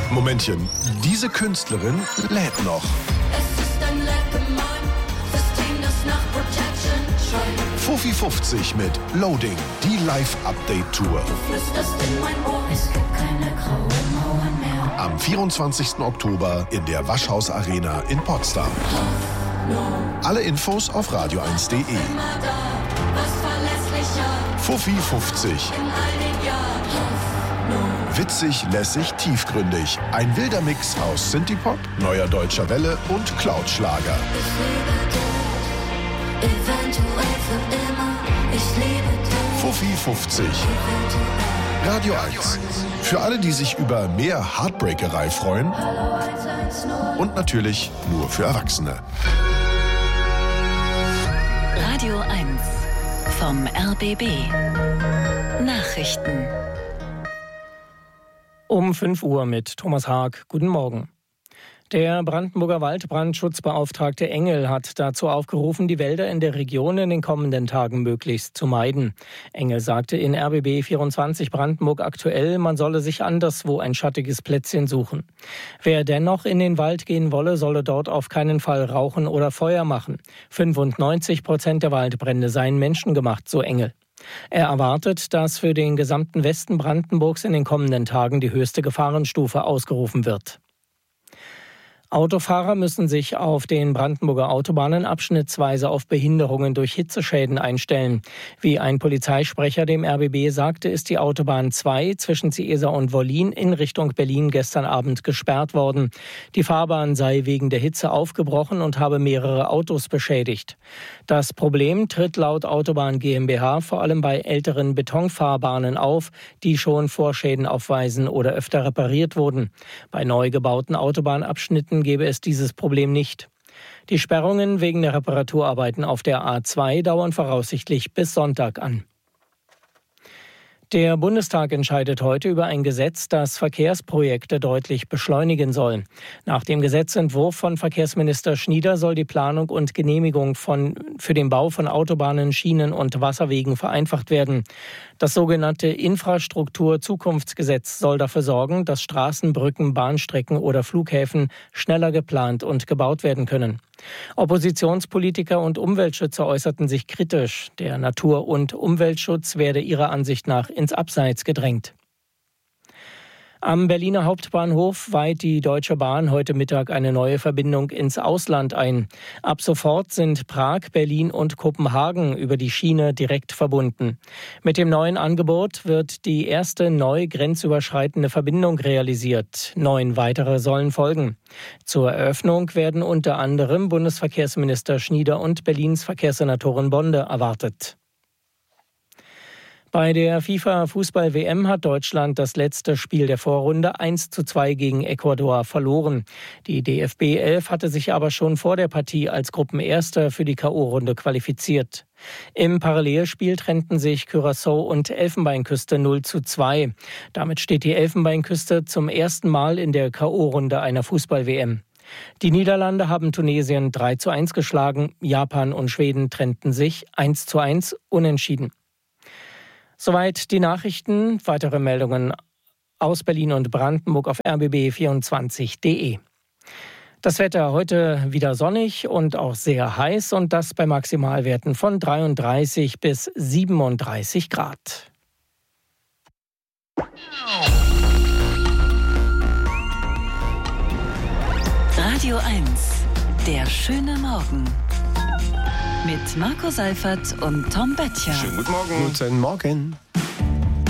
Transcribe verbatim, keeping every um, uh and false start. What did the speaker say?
Momentchen, diese Künstlerin lädt noch. Es ist ein Leckgemein, System, das nach Protection schreit. Fuffi fünfzig mit Loading, die Live-Update-Tour. Du flüsterst in mein Ohr, es gibt keine grauen Mauern mehr. Am vierundzwanzigsten Oktober in der Waschhaus Arena in Potsdam. Hoffnung, Alle Infos auf radio eins punkt de. immer da, was verlässlicher Fuffi fünfzig. in all den Jahren. Hoffnung, Witzig, lässig, tiefgründig. Ein wilder Mix aus Synthie-Pop, neuer deutscher Welle und Cloud-Schlager. ich liebe dich, eventuell für immer. Ich liebe dich, Fuffi fünfzig. eventuell. Radio eins. Für alle, die sich über mehr Heartbreakerei freuen Hallo eins eins null. und natürlich nur für Erwachsene. Radio eins vom R B B. Nachrichten. Um fünf Uhr mit Thomas Haag. Guten Morgen. Der Brandenburger Waldbrandschutzbeauftragte Engel hat dazu aufgerufen, die Wälder in der Region in den kommenden Tagen möglichst zu meiden. Engel sagte in R B B vierundzwanzig Brandenburg aktuell, man solle sich anderswo ein schattiges Plätzchen suchen. Wer dennoch in den Wald gehen wolle, solle dort auf keinen Fall rauchen oder Feuer machen. fünfundneunzig Prozent der Waldbrände seien menschengemacht, so Engel. Er erwartet, dass für den gesamten Westen Brandenburgs in den kommenden Tagen die höchste Gefahrenstufe ausgerufen wird. Autofahrer müssen sich auf den Brandenburger Autobahnen abschnittsweise auf Behinderungen durch Hitzeschäden einstellen. Wie ein Polizeisprecher dem R B B sagte, ist die Autobahn zwei zwischen Ziesar und Wollin in Richtung Berlin gestern Abend gesperrt worden. Die Fahrbahn sei wegen der Hitze aufgebrochen und habe mehrere Autos beschädigt. Das Problem tritt laut Autobahn GmbH vor allem bei älteren Betonfahrbahnen auf, die schon Vorschäden aufweisen oder öfter repariert wurden. Bei neu gebauten Autobahnabschnitten gäbe es dieses Problem nicht. Die Sperrungen wegen der Reparaturarbeiten auf der A zwei dauern voraussichtlich bis Sonntag an. Der Bundestag entscheidet heute über ein Gesetz, das Verkehrsprojekte deutlich beschleunigen soll. Nach dem Gesetzentwurf von Verkehrsminister Schnieder soll die Planung und Genehmigung von, für den Bau von Autobahnen, Schienen und Wasserwegen vereinfacht werden. Das sogenannte Infrastruktur-Zukunftsgesetz soll dafür sorgen, dass Straßen, Brücken, Bahnstrecken oder Flughäfen schneller geplant und gebaut werden können. Oppositionspolitiker und Umweltschützer äußerten sich kritisch. Der Natur- und Umweltschutz werde ihrer Ansicht nach ins Abseits gedrängt. Am Berliner Hauptbahnhof weiht die Deutsche Bahn heute Mittag eine neue Verbindung ins Ausland ein. Ab sofort sind Prag, Berlin und Kopenhagen über die Schiene direkt verbunden. Mit dem neuen Angebot wird die erste neu grenzüberschreitende Verbindung realisiert. Neun weitere sollen folgen. Zur Eröffnung werden unter anderem Bundesverkehrsminister Schnieder und Berlins Verkehrssenatorin Bonde erwartet. Bei der FIFA-Fußball-W M hat Deutschland das letzte Spiel der Vorrunde eins zu zwei gegen Ecuador verloren. Die D F B elf hatte sich aber schon vor der Partie als Gruppenerster für die K O-Runde qualifiziert. Im Parallelspiel trennten sich Curaçao und Elfenbeinküste null zu zwei. Damit steht die Elfenbeinküste zum ersten Mal in der K O-Runde einer Fußball-W M. Die Niederlande haben Tunesien drei zu eins geschlagen, Japan und Schweden trennten sich eins zu eins unentschieden. Soweit die Nachrichten. Weitere Meldungen aus Berlin und Brandenburg auf r b b vierundzwanzig punkt de. Das Wetter heute wieder sonnig und auch sehr heiß und das bei Maximalwerten von dreiunddreißig bis siebenunddreißig Grad. Radio eins, der schöne Morgen. Mit Marco Seifert und Tom Böttcher. Schönen guten Morgen. Guten Morgen.